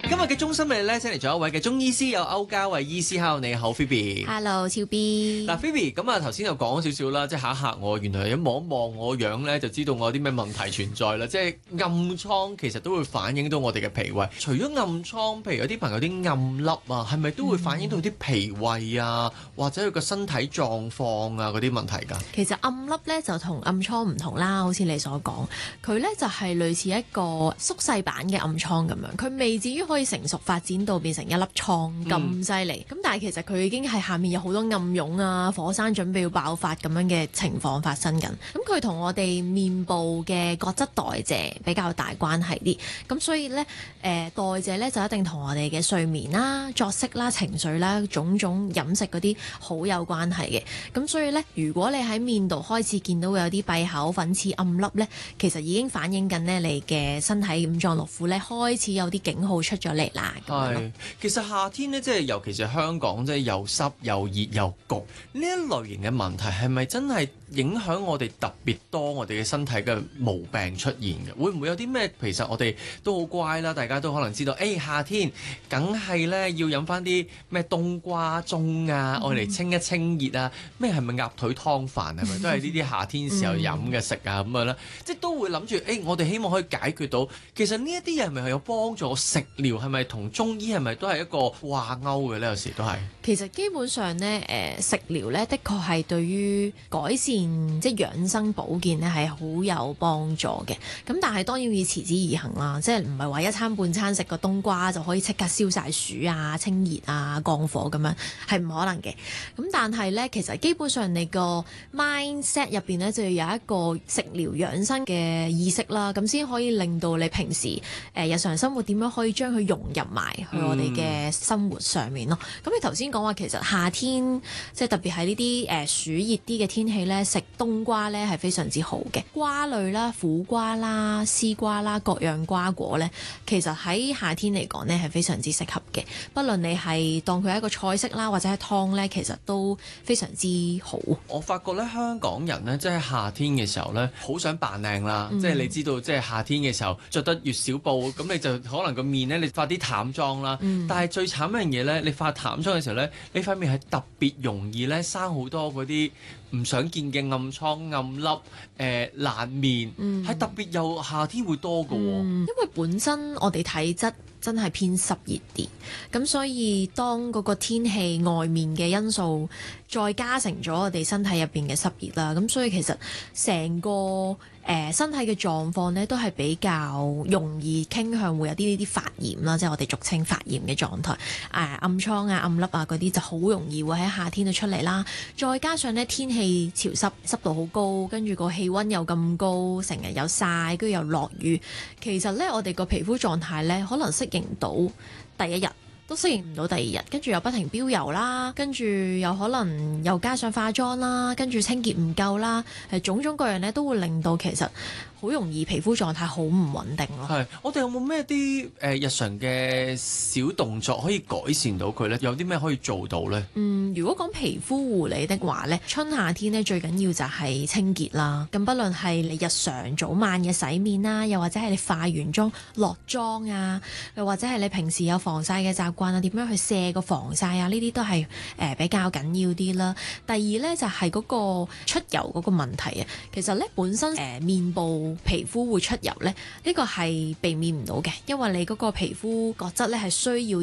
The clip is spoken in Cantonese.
今日嘅中心咧，請嚟咗一位嘅中醫師，有歐嘉慧醫師。Hello，你好 Phoebe。 Hello，超 B。 嗱 Phoebe，咁啊頭先又講少少啦，即係嚇一嚇我，原來一望一望我樣咧，就知道我有啲咩問題存在啦。即係暗瘡其實都會反映到我哋嘅脾胃。除咗暗瘡，譬如有啲朋友啲暗粒啊，係咪都會反映到啲脾胃啊，或者佢個身體狀況啊嗰啲問題㗎？ 其實暗粒咧就同暗瘡唔同啦，好似你所講，佢咧就係類似一個縮細版嘅暗瘡咁樣，佢未至於可以成熟發展到變成一粒瘡咁犀利。咁但係其實佢已經係下面有好多暗湧啊，火山準備要爆發咁樣嘅情況發生緊。咁佢同我哋面部嘅角質代謝比較大關係啲，咁所以咧代謝咧就一定同我哋嘅睡眠啦、作息啦、情緒啦、種種飲食嗰啲好有關係嘅。咁所以咧，如果你喺面度開始見到有啲閉口粉刺暗粒咧，其實已經反映緊咧你嘅身體五臟六腑咧開始有啲警號出咗嚟啦。 係，其實夏天咧，即係尤其是香港，即係又濕又熱又焗呢一類型嘅問題，係咪真係影響我哋特別多我哋嘅身體嘅毛病出現嘅？會唔會有啲咩？其實我哋都好乖啦，大家都可能知道，夏天梗係咧要飲翻啲咩冬瓜盅啊，愛嚟清一清熱啊，咩係咪鴨腿湯飯係咪都係呢啲夏天時候飲嘅食啊咁樣咧？即係都會諗住，我哋希望可以解決到。其實呢一啲嘢係咪有幫助？食療係咪同中醫係咪都係一個掛鈎嘅咧？有時都係。 其實基本上咧，食療咧，的確係對於改善即係養生保健咧係好有幫助嘅。咁但係當然要持之以恆啦，即係唔係話一餐半餐食個冬瓜就可以即刻消晒暑啊、清熱啊、降火咁樣，係唔可能嘅。咁但係咧，其實基本上你個 mindset 入邊咧就要有一個食療養生嘅意識啦，咁先可以令到你平時日常生活點樣可以將佢融入埋去我哋嘅生活上面咯。咁你頭先講話其實夏天即係特別係呢啲暑熱啲嘅天氣咧，食冬瓜咧係非常之好嘅。瓜類啦、苦瓜啦、絲瓜啦，各樣瓜果咧，其實喺夏天嚟講咧係非常之適合嘅。不論你係當佢係一個菜式啦，或者係湯咧，其實都非常之好。 我發覺咧，香港人咧，即係夏天嘅時候咧，好想扮靚啦。即係你知道，即係夏天嘅時候着得越少布，咁你就可能個面咧，你化啲淡妝啦。但係最慘一樣嘢咧，你化淡妝嘅時候咧，你塊面係特別容易咧生好多嗰啲唔想見嘅暗瘡、暗粒、爛面，係特別又夏天會多㗎喎。 因為本身我哋體質真係偏濕熱啲，咁所以當嗰個天氣外面嘅因素再加成咗我哋身體入邊嘅濕熱啦，咁所以其實成個身體嘅狀況呢都係比較容易傾向會有啲呢啲發炎啦，即係我哋俗稱發炎嘅狀態。暗瘡啊、暗粒啊嗰啲就好容易會喺夏天度出嚟啦。再加上呢天氣潮濕，濕度好高，跟住個氣温又咁高，成日又曬，跟住又落雨，其實呢我哋個皮膚狀態呢可能適應到第一日，都適應唔到第二日，跟住又不停飆油啦，跟住又可能又加上化妝啦，跟住清潔唔夠啦，種種各樣咧都會令到其實好容易皮膚狀態好唔穩定咯。 係，我哋有冇咩啲日常嘅小動作可以改善到佢呢？有啲咩可以做到呢？ 如果講皮膚護理的話呢，春夏天呢最緊要就係清潔啦。咁不論係你日常早晚嘅洗面啦，又或者係你化完妝落妝啊，又或者係你平時有防曬嘅習慣啊，點樣去卸個防曬啊？呢啲都係比較緊要啲啦。第二呢，就係嗰個出油嗰個問題啊。其實呢，本身面部皮膚會出油呢，呢個係避免唔到嘅，因為你嗰個皮膚角質呢係需要